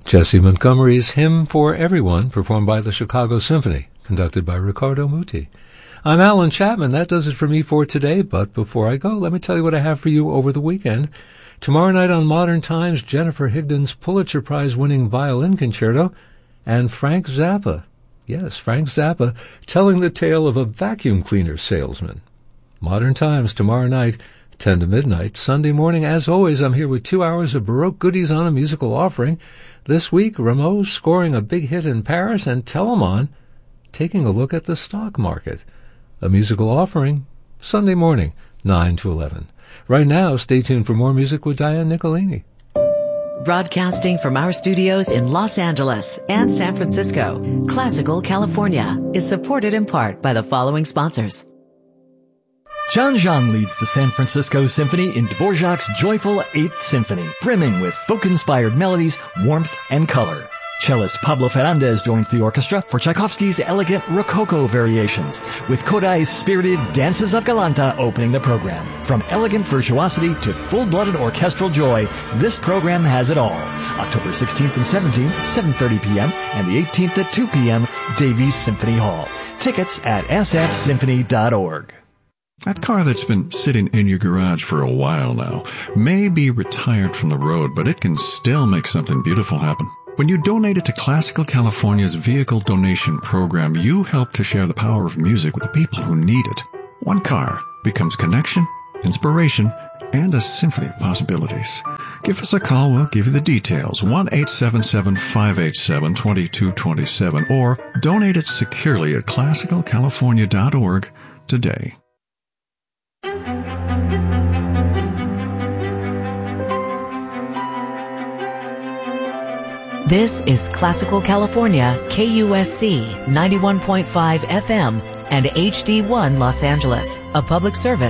Jesse Montgomery's Hymn for Everyone, performed by the Chicago Symphony, conducted by Riccardo Muti. I'm Alan Chapman. That does it for me for today, but before I go, let me tell you what I have for you over the weekend. Tomorrow night on Modern Times, Jennifer Higdon's Pulitzer Prize-winning violin concerto, and Frank Zappa. Yes, Frank Zappa, telling the tale of a vacuum cleaner salesman. Modern Times tomorrow night, 10 to midnight. Sunday morning, as always, I'm here with 2 hours of Baroque goodies on a musical offering. This week, Rameau scoring a big hit in Paris, and Telemann taking a look at the stock market. A musical offering, Sunday morning, 9 to 11. Right now, stay tuned for more music with Diane Nicolini. Broadcasting from our studios in Los Angeles and San Francisco, Classical California is supported in part by the following sponsors. John Zhang leads the San Francisco Symphony in Dvorak's joyful 8th Symphony, brimming with folk-inspired melodies, warmth, and color. Cellist Pablo Ferrandez joins the orchestra for Tchaikovsky's elegant Rococo variations, with Kodai's spirited Dances of Galanta opening the program. From elegant virtuosity to full-blooded orchestral joy, this program has it all. October 16th and 17th, 7:30 p.m., and the 18th at 2 p.m., Davies Symphony Hall. Tickets at sfsymphony.org. That car that's been sitting in your garage for a while now may be retired from the road, but it can still make something beautiful happen. When you donate it to Classical California's Vehicle Donation Program, you help to share the power of music with the people who need it. One car becomes connection, inspiration, and a symphony of possibilities. Give us a call. We'll give you the details. 1-877-587-2227, or donate it securely at classicalcalifornia.org today. This is Classical California, KUSC 91.5 FM and HD1 Los Angeles, a public service